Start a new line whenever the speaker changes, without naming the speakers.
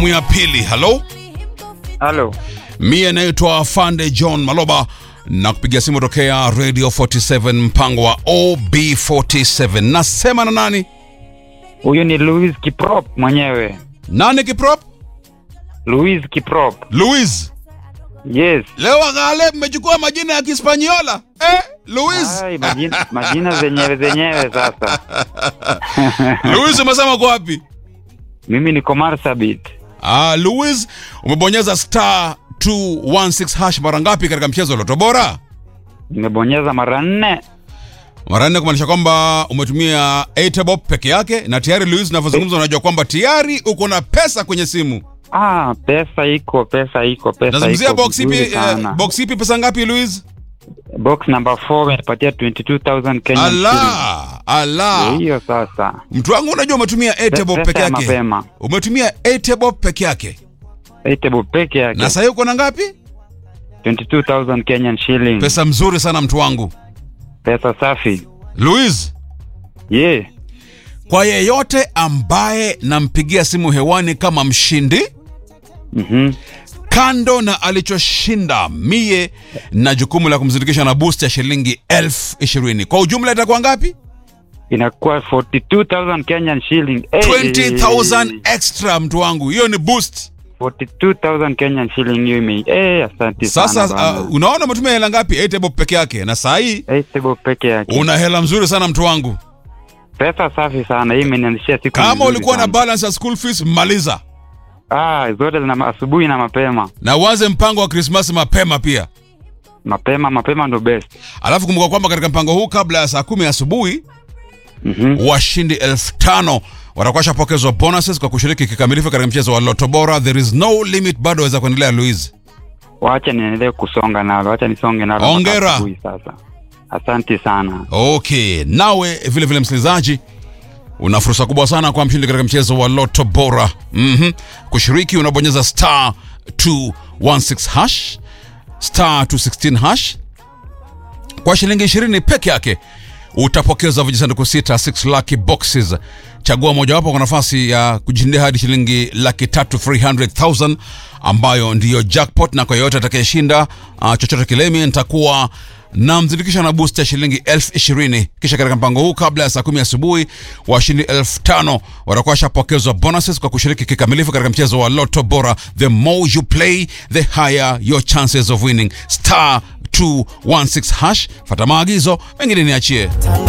Ya pili, hello?
Halo.
Mie naitwa Afande John Maloba na kupigia simu tokea Radio 47 mpango wa OB47. Nasema na nani?
Huyu ni Louis Kiprop mwenyewe.
Nani Kiprop?
Louis Kiprop.
Louis.
Yes.
Leo wagale mmechukua majina ya Kispanyola. Louis.
Ai, majina zenyewe sasa.
Louis umesema kwa wapi?
Mimi niko Marsabit.
Louis, umebonyeza star 216 hash mara ngapi katika mchezo wa Loto Bora?
Nimebonyeza mara 4.
Mara 4 kumaanisha kwamba umetumia 8 bob peke yake, na tayari Louis unavyozungumza unajua kwamba tayari uko na pesa kwenye simu.
Pesa iko.
Nazungumzia box ipi pesa ngapi Louis?
Box number 4 imepatia 22,000 Kenya shillings.
Allah.
Hiyo sasa.
Mtu wangu unajua umetumia 8 bob peke yake.
Mapema.
Umetumia 8 bob peke yake.
8 bob peke yake.
Na sasa uko na ngapi?
22,000 Kenyan shillings.
Pesa mzuri sana mtu wangu.
Pesa safi.
Louis.
Yeah.
Kwa yeyote ambaye nampigia simu hewani kama mshindi, kando na alichoshinda, mie na jukumu la kumzindikisha na boost ya shilingi 20,000. Kwa ujumla itakuwa ngapi?
Inakuwa 42,000 Kenyan shilling.
20,000 extra mtu wangu. Hiyo ni boost.
42,000 Kenyan shilling hiyo asante sana.
Sasa unaona umetumia hela ngapi? 8 bob peke yake. Na saa hii
8 bob peke yake.
Una hela mzuri sana mtu wangu.
Pesa safi sana. Hii imenianzishia siku.
Kama ulikuwa na balance ya school fees maliza.
Zote zina asubuhi na mapema.
Na uanze mpango wa Christmas mapema pia.
Mapema ndo best.
Alafu kumbuka kwamba katika mpango huu kabla ya saa 10 asubuhi washindi 5,000 watakuwa shapokezwa bonuses kwa kushiriki kikamilifu katika mchezo wa Loto Bora. There is no limit, bado waweza kuendelea Louis.
Wacha niendelee kusonga nalo. Wacha nisonge nalo.
Hongera.
Sasa. Asante sana.
Okay, nawe vile vile msikilizaji, una fursa kubwa sana kwa mshindi katika mchezo wa Loto Bora. Kushiriki unabonyeza star 216 hash, star 216 hash. Kwa shilingi 20 peke yake utapokeza vijisanduku 6 lucky boxes. Chagua mojawapo kwa nafasi ya kujishindia hadi shilingi 300,000 300,000 ambayo ndiyo jackpot, na kwa yote atakayeshinda chochote kile mimi nitakuwa na mzindikisha na boost ya shilingi 20,000. Kisha katika mpango huu kabla ya saa 10 asubuhi washindi 5,000 watakuwa shapokezwa bonuses kwa kushiriki kikamilifu katika mchezo wa Loto Bora. The more you play, the higher your chances of winning. Star 216 hash. Fuata maagizo, mengine niachie.